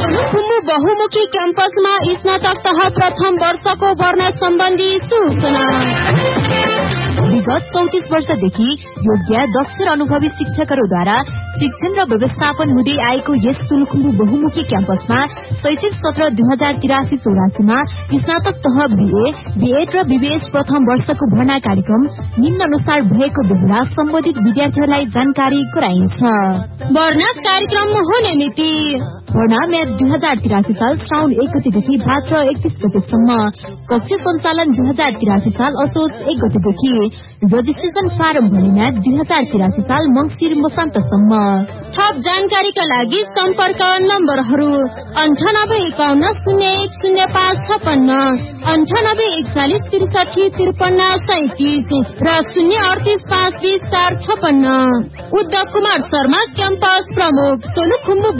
सोलुखुम्बु बहुमुखी क्याम्पसमा स्नातक तह प्रथम वर्षको भर्ना सम्बन्धी सूचना। विगत 34 वर्षदेखि योग्य दक्ष र अनुभवी शिक्षकहरूद्वारा शिक्षण र व्यवस्थापन हुँदै आएको यस सोलुखुम्बु बहुमुखी क्याम्पसमा शैक्षिक सत्र 2083-84 मा स्नातक तह बीए, बीएड र बीबीएस प्रथम वर्षको भर्ना कार्यक्रम निम्न अनुसार भएको बेला सम्बन्धित विद्यार्थीहरूलाई जानकारी गराइन्छ। भर्ना कार्यक्रम हुने मिति भर्ना म्याद 2083 साल श्रावण 1 गतेदेखि भाद्र 31 गतेसम्म। कक्षा सञ्चालन 2083 साल असोज 1 गतेदेखि। रजिस्ट्रेशन फारम भर्ने म्याद 2083 साल मङ्सिर मसान्तसम्म। थप जानकारीका लागि सम्पर्क नम्बरहरू 9851010556, 9841435353 र 038520456। उद्धव कुमार शर्मा क्याम्पस प्रमुख, सोलुखुम्बु